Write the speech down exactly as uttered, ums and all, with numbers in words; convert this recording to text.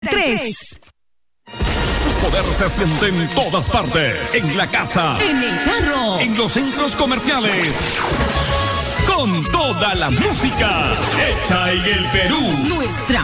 Tres. Su poder se siente en todas partes. En la casa. En el carro. En los centros comerciales. Con toda la música hecha en el Perú. Nuestra